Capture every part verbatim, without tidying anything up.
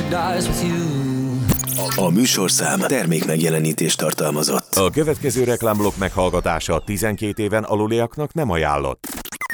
paradise with you. A műsorszám termék megjelenítést tartalmazott. A következő reklámblokk meghallgatása tizenkét éven aluliaknak nem ajánlott.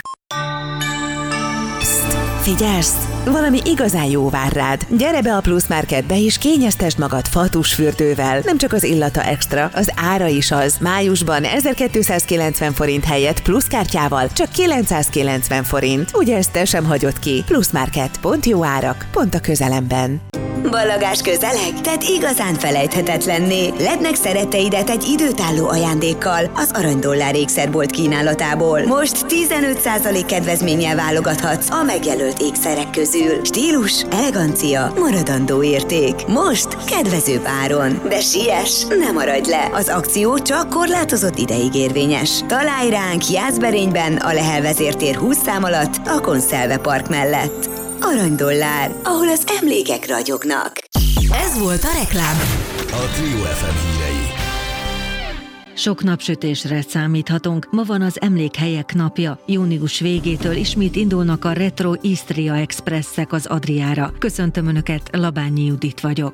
Psst, figyelsz! Valami igazán jó vár rád. Gyere be a Plus Marketbe és kényeztesd magad fatusfürdővel. Nem csak az illata extra, az ára is az. Májusban ezerkétszázkilencven forint helyett pluszkártyával csak kilencszázkilencven forint. Ugye ezt te sem hagyod ki? Plusmarket. Pont jó árak, pont a közelemben. Ballagás közeleg? Tedd igazán felejthetetlenné. Ledd meg szeretteidet egy időtálló ajándékkal az Aranydollár ékszerbolt kínálatából. Most tizenöt százalék kedvezménnyel válogathatsz a megjelölt ékszerek közül. Stílus, elegancia, maradandó érték. Most kedvezőbb áron. De siess, ne maradj le! Az akció csak korlátozott ideig érvényes. Találj ránk Jászberényben, a Lehel vezértér húsz szám alatt, a Konzelve Park mellett. Aranydollár, ahol az emlékek ragyognak. Ez volt a reklám. A Trio ef em hírei. Sok napsütésre számíthatunk. Ma van az Emlékhelyek napja. Június végétől ismét indulnak a Retro Istria Expresszek az Adriára. Köszöntöm Önöket, Labányi Judit vagyok.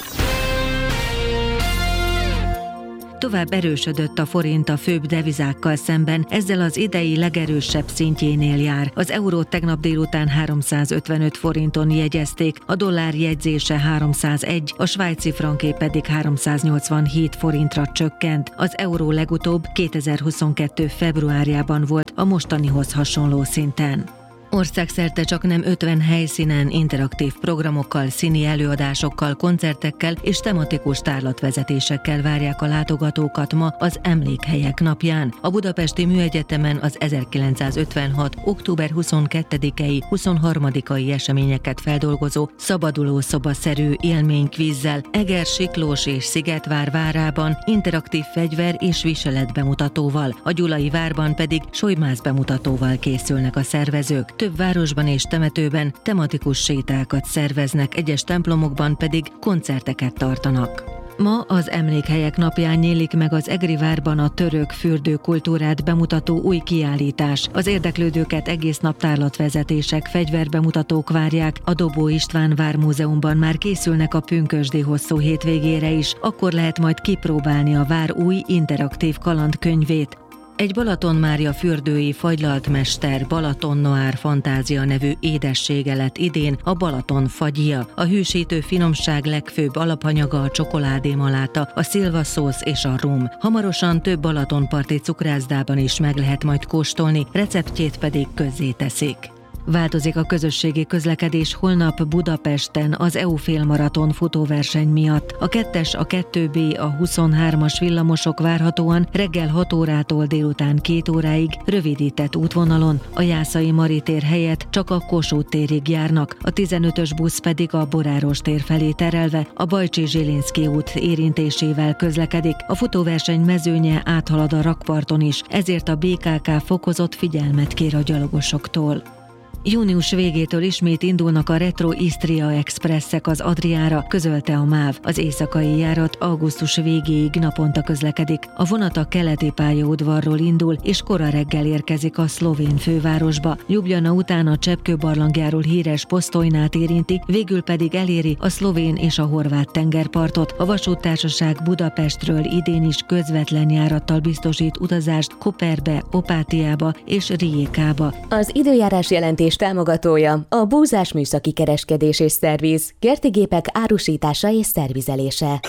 Tovább erősödött a forint a főbb devizákkal szemben, ezzel az idei legerősebb szintjénél jár. Az eurót tegnap délután háromszázötvenöt forinton jegyezték, a dollár jegyzése háromszázegy, a svájci franké pedig háromszáznyolcvanhét forintra csökkent. Az euró legutóbb kétezer-huszonkettő februárjában volt a mostanihoz hasonló szinten. Országszerte csaknem ötven helyszínen interaktív programokkal, színi előadásokkal, koncertekkel és tematikus tárlatvezetésekkel várják a látogatókat ma az Emlékhelyek napján. A Budapesti Műegyetemen az ezerkilencszázötvenhat. október huszonkettedikei huszonharmadikai eseményeket feldolgozó szabaduló szobaszerű élménykvízzel Eger, Siklós és Szigetvár várában interaktív fegyver és viselet bemutatóval, a Gyulai várban pedig solymász bemutatóval készülnek a szervezők. Több városban és temetőben tematikus sétákat szerveznek, egyes templomokban pedig koncerteket tartanak. Ma az Emlékhelyek napján nyílik meg az Egri várban a török fürdőkultúrát bemutató új kiállítás. Az érdeklődőket egész nap tárlatvezetések, fegyverbemutatók várják. A Dobó István Vármúzeumban már készülnek a pünkösdi hosszú hétvégére is, akkor lehet majd kipróbálni a vár új interaktív kalandkönyvét. Egy Balaton Mária fürdői fagylaltmester Balaton Noir Fantázia nevű édessége lett idén a Balaton fagyja. A hűsítő finomság legfőbb alapanyaga a csokoládémaláta, a szilvaszósz és a rum. Hamarosan több balatonparti cukrászdában is meg lehet majd kóstolni, receptjét pedig közzéteszik. Változik a közösségi közlekedés holnap Budapesten az é u félmaraton futóverseny miatt. A kettes, a kettő bé, a huszonhármas villamosok várhatóan reggel hat órától délután két óráig rövidített útvonalon, a Jászai Mari tér helyett csak a Kossuth térig járnak, a tizenötös busz pedig a Boráros tér felé terelve a Bajcsy-Zsilinszky út érintésével közlekedik. A futóverseny mezőnye áthalad a rakparton is, ezért a bé ká ká fokozott figyelmet kér a gyalogosoktól. Június végétől ismét indulnak a Retro Istria Expresszek az Adriára, közölte a MÁV. Az éjszakai járat augusztus végéig naponta közlekedik. A vonat a keleti pályaudvarról indul, és kora reggel érkezik a szlovén fővárosba. Ljubljana után a Cseppkő-barlangjáról híres Posztolynát érinti, végül pedig eléri a szlovén és a horvát tengerpartot. A vasúttársaság Budapestről idén is közvetlen járattal biztosít utazást Koperbe, Opátiába és Rijékába. Az időjárás jelentés támogatója a Búzás Műszaki Kereskedés és Szerviz, kertigépek árusítása és szervizelése.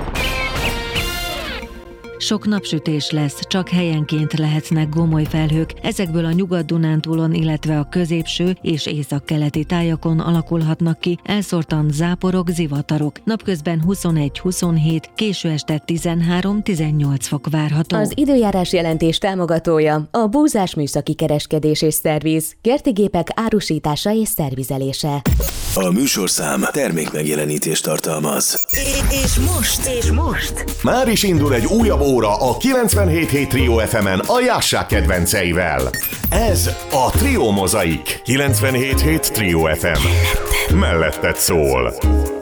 Sok napsütés lesz, csak helyenként lehetnek gomoly felhők, ezekből a Nyugat-Dunántúlon, illetve a középső és északkeleti tájakon alakulhatnak ki elszórtan záporok, zivatarok. Napközben huszonegy-huszonhét, késő este tizenhárom-tizennyolc fok várható. Az időjárás jelentés támogatója a Búzás Műszaki Kereskedés és Szerviz, kertigépek árusítása és szervizelése. A műsorszám termék megjelenítést tartalmaz. És most, és most Már is indul egy újabb óra a kilencvenhét hét Trio ef emen a Jásszák kedvenceivel. Ez a Trio Mozaik. kilencvenhét hét Trio ef em. Melletted szól.